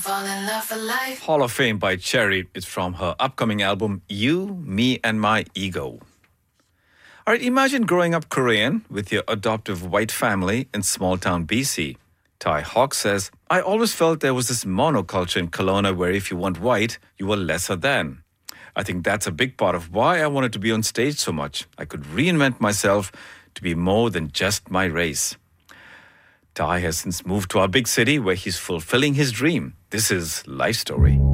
Fall in love for life. Hall of Fame by Cherry. It's from her upcoming album, You, Me and My Ego. All right, imagine growing up Korean with your adoptive white family in small town BC. Tai Hawk says, I always felt there was this monoculture in Kelowna where if you weren't white, you were lesser than. I think that's a big part of why I wanted to be on stage so much. I could reinvent myself to be more than just my race. Tai has since moved to our big city where he's fulfilling his dream. This is Life Story.